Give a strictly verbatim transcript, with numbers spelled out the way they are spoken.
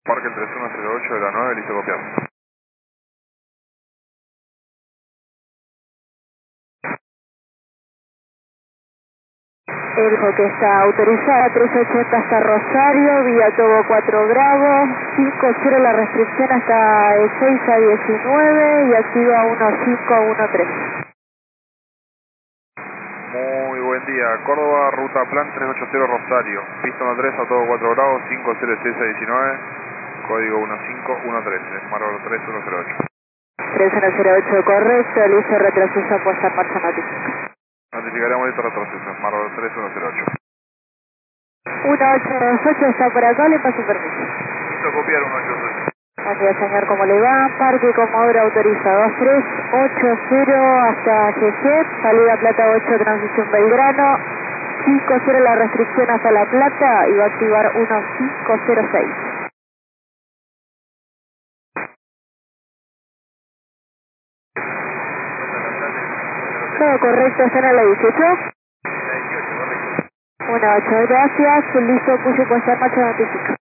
Parque el tres uno cero ocho de la nueve, listo copiado. El que está autorizada trescientos ochenta hasta Rosario, vía Togo cuatro Bravo, cinco cero la restricción hasta el seis a diecinueve y activa uno cinco uno tres. Muy buen día, Córdoba, ruta plan trescientos ochenta Rosario, pista uno tres a todo cuatro grados, cinco cero seis a diecinueve, código uno cinco uno tres, Marlboro tres uno cero ocho. tres uno cero ocho correcto, listo, retroceso puesta en marcha notifica. Notificaremos listo retroceso, Marlboro tres uno cero ocho. uno ocho dos ocho está por acá, le paso permiso. Listo copiar uno ocho dos ocho. Buen día, señor, ¿cómo le va? Parque Comodoro autoriza dos tres ocho cero hasta G G, salida Plata ocho, transición Belgrano, cinco cero la restricción hasta La Plata y va a activar uno cinco cero seis. Todo correcto, ¿están a la dieciocho? La dieciocho, correcto. uno ocho, gracias, listo, puse puesta en marcha notifica.